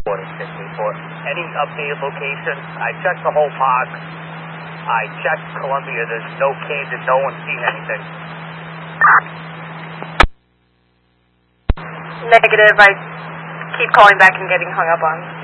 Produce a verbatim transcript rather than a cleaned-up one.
For any updated locations, I checked the whole park. I checked Columbia. There's no kids and no one's seen anything. Negative. I keep calling back and getting hung up on.